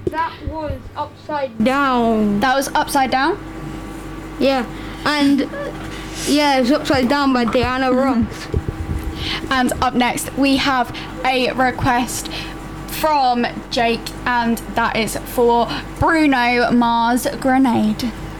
That was upside down. That was upside down? Yeah, and yeah, it's upside down by Diana Ross. And up next, we have a request from Jake, and that is for Bruno Mars Grenade.